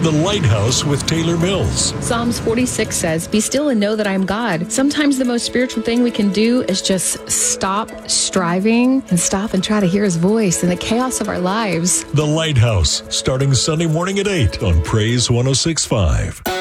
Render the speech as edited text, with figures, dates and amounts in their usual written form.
The Lighthouse with Taylor Mills. Psalms 46 says, "Be still and know that I am God." Sometimes the most spiritual thing we can do is just stop striving and stop and try to hear his voice in the chaos of our lives. The Lighthouse, starting Sunday morning at 8 on Praise 106.5.